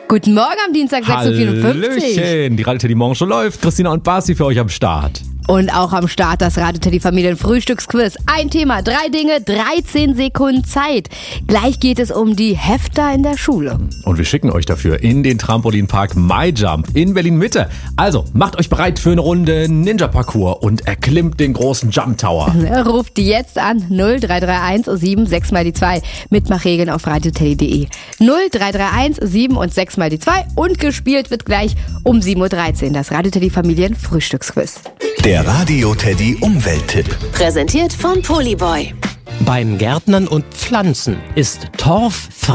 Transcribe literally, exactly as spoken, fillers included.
Guten Morgen am Dienstag, sechs Uhr vierundfünfzig. Hallöchen, die Radio Teddy Morgenshow läuft. Christina und Basti für euch am Start. Und auch am Start das Radio Teddy Familien Frühstücksquiz. Ein Thema, drei Dinge, dreizehn Sekunden Zeit. Gleich geht es um die Hefter in der Schule. Und wir schicken euch dafür in den Trampolinpark MyJump in Berlin-Mitte. Also macht euch bereit für eine Runde Ninja-Parcours und erklimmt den großen Jump Tower. Ruft jetzt an null drei drei eins sieben sechs mal die zwei. Mitmachregeln auf radioteddy punkt de. null drei drei eins sieben und sechs mal die zwei. Und gespielt wird gleich um sieben Uhr dreizehn das Radio Teddy Familien Frühstücksquiz. Der Radio Teddy Umwelttipp. Präsentiert von Polyboy. Beim Gärtnern und Pflanzen ist Torf